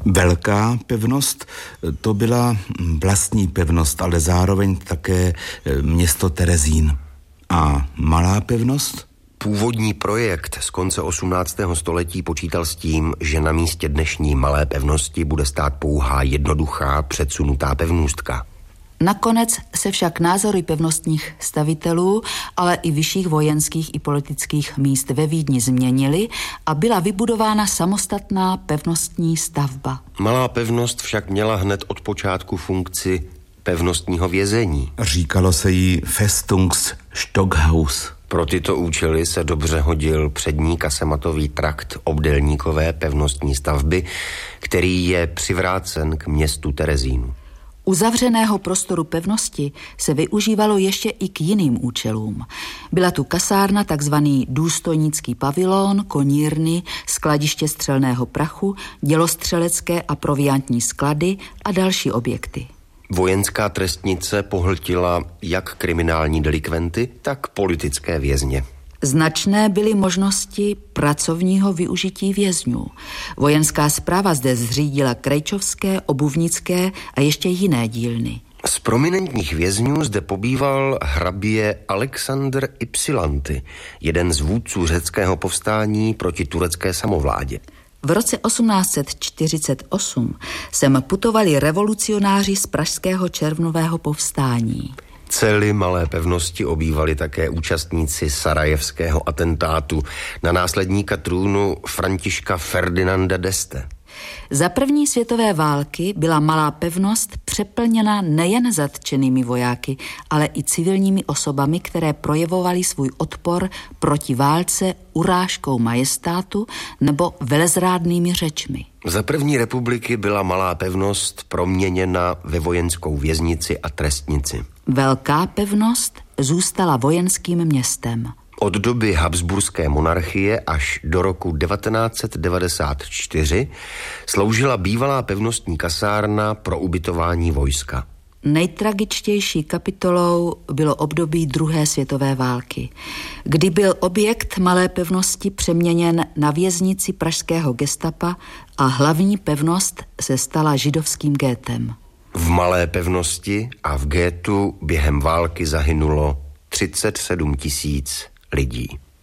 Velká pevnost, to byla vlastní pevnost, ale zároveň také město Terezín. A malá pevnost? Původní projekt z konce 18. století počítal s tím, že na místě dnešní malé pevnosti bude stát pouhá jednoduchá předsunutá pevnůstka. Nakonec se však názory pevnostních stavitelů, ale i vyšších vojenských i politických míst ve Vídni změnily a byla vybudována samostatná pevnostní stavba. Malá pevnost však měla hned od počátku funkci pevnostního vězení. Říkalo se jí Festungsstockhaus. Pro tyto účely se dobře hodil přední kasematový trakt obdélníkové pevnostní stavby, který je přivrácen k městu Terezínu. Uzavřeného prostoru pevnosti se využívalo ještě i k jiným účelům. Byla tu kasárna, takzvaný důstojnický pavilon, konírny, skladiště střelného prachu, dělostřelecké a proviantní sklady a další objekty. Vojenská trestnice pohltila jak kriminální delikventy, tak politické vězně. Značné byly možnosti pracovního využití vězňů. Vojenská správa zde zřídila krejčovské, obuvnické a ještě jiné dílny. Z prominentních vězňů zde pobýval hrabě Alexandr Ypsilanti, jeden z vůdců řeckého povstání proti turecké samovládě. V roce 1848 sem putovali revolucionáři z pražského červnového povstání. Cely malé pevnosti obývali také účastníci sarajevského atentátu na následníka trůnu Františka Ferdinanda d'Este. Za první světové války byla malá pevnost přeplněna nejen zatčenými vojáky, ale i civilními osobami, které projevovaly svůj odpor proti válce urážkou majestátu nebo velezrádnými řečmi. Za první republiky byla malá pevnost proměněna ve vojenskou věznici a trestnici. Velká pevnost zůstala vojenským městem. Od doby habsburské monarchie až do roku 1994 sloužila bývalá pevnostní kasárna pro ubytování vojska. Nejtragičtější kapitolou bylo období druhé světové války, kdy byl objekt malé pevnosti přeměněn na věznici pražského gestapa a hlavní pevnost se stala židovským gétem. V malé pevnosti a v gétu během války zahynulo 37 000 lidí.